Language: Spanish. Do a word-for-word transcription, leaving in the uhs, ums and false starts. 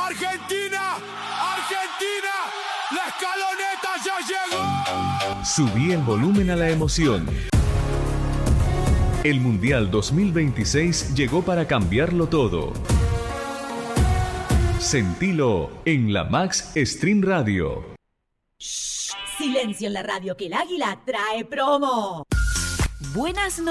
Argentina, Argentina, la escaloneta ya llegó. Subí el volumen a la emoción. El Mundial dos mil veintiséis llegó para cambiarlo todo. Sentilo en la Max Stream Radio. Shh, silencio en la radio que el águila trae promo. Buenas noches.